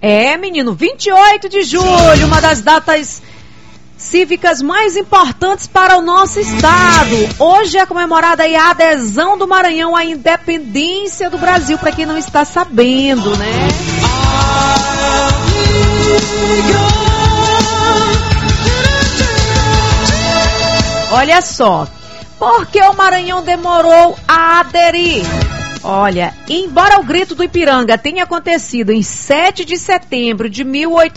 É, menino, 28 de julho, uma das datas cívicas mais importantes para o nosso estado. Hoje é comemorada aí a adesão do Maranhão à independência do Brasil, para quem não está sabendo, né? Olha só, por que o Maranhão demorou a aderir? Olha, embora o Grito do Ipiranga tenha acontecido em 7 de setembro de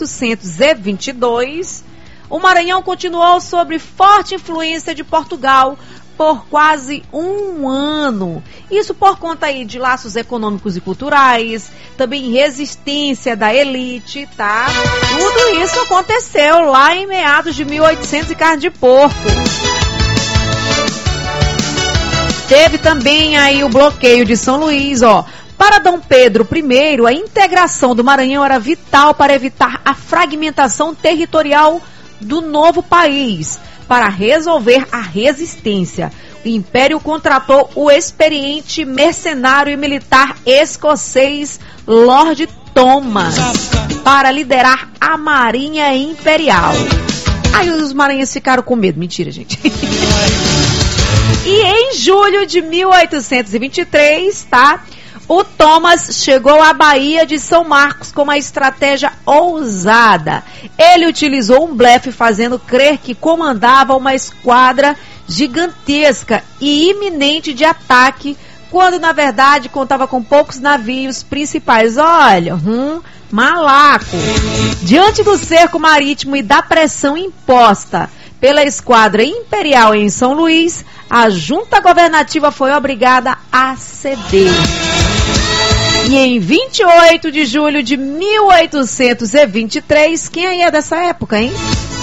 1822, o Maranhão continuou sob forte influência de Portugal por quase um ano. Isso por conta aí de laços econômicos e culturais, também resistência da elite, tá? Tudo isso aconteceu lá em meados de 1800 e carne de porco. Teve também aí o bloqueio de São Luís, ó. Para Dom Pedro I, a integração do Maranhão era vital para evitar a fragmentação territorial do novo país. Para resolver a resistência, o Império contratou o experiente mercenário e militar escocês Lord Thomas para liderar a Marinha Imperial. Aí os maranhenses ficaram com medo. Mentira, gente. E em julho de 1823, tá? O Thomas chegou à Baía de São Marcos com uma estratégia ousada. Ele utilizou um blefe fazendo crer que comandava uma esquadra gigantesca e iminente de ataque, quando na verdade contava com poucos navios principais. Olha, malaco. Diante do cerco marítimo e da pressão imposta pela esquadra imperial em São Luís, a junta governativa foi obrigada a ceder. E em 28 de julho de 1823, quem aí é dessa época, hein?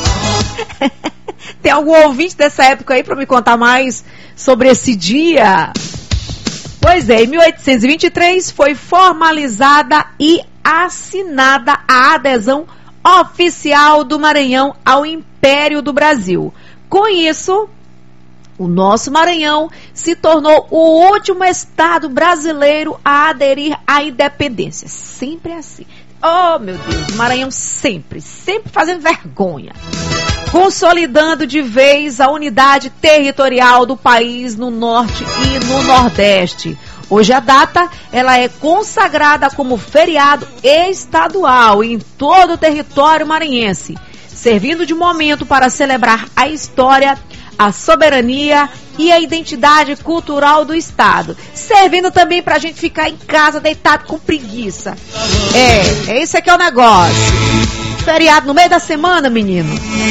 Tem algum ouvinte dessa época aí para me contar mais sobre esse dia? Pois é, em 1823 foi formalizada e assinada a adesão oficial do Maranhão ao Império do Brasil. Com isso, o nosso Maranhão se tornou o último estado brasileiro a aderir à independência. Sempre assim. Oh, meu Deus, o Maranhão sempre fazendo vergonha. Consolidando de vez a unidade territorial do país no norte e no nordeste. Hoje a data, ela é consagrada como feriado estadual em todo o território maranhense, servindo de momento para celebrar a história, a soberania e a identidade cultural do estado, servindo também para a gente ficar em casa deitado com preguiça. Esse aqui é o negócio. Feriado no meio da semana, menino.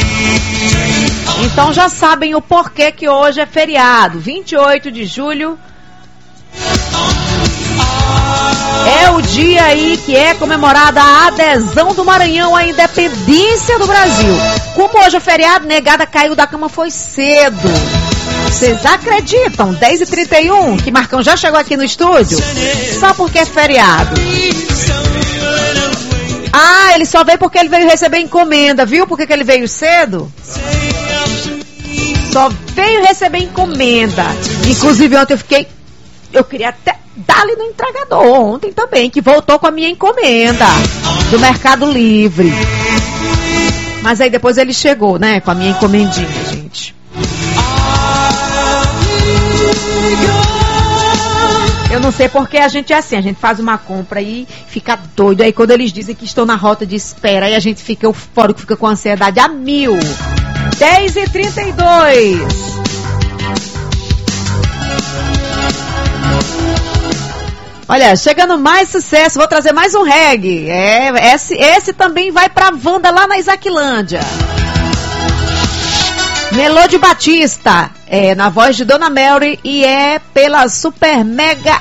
Então já sabem o porquê que hoje é feriado, 28 de julho. É o dia aí que é comemorada a adesão do Maranhão à independência do Brasil. Como hoje é feriado, negada caiu da cama foi cedo. Vocês acreditam? 10h31, que Marcão já chegou aqui no estúdio? Só porque é feriado. Ah, ele só veio porque ele veio receber encomenda, viu? Por que ele veio cedo? Só veio receber encomenda. Inclusive ontem eu queria até dar ali no entregador ontem também, que voltou com a minha encomenda do Mercado Livre. Mas aí depois ele chegou, né, com a minha encomendinha, gente. Eu não sei porque a gente é assim, a gente faz uma compra e fica doido. Aí quando eles dizem que estão na rota de espera, aí a gente fica eufórico, fica com ansiedade a 1000. 10h32. Olha, chegando mais sucesso, vou trazer mais um reggae. Esse também vai pra Wanda lá na Isaquilândia. Melôdio Batista, na voz de Dona Mary e é pela Super Mega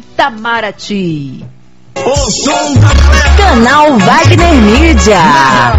Itamaraty. O som da galera. Canal Wagner Mídia.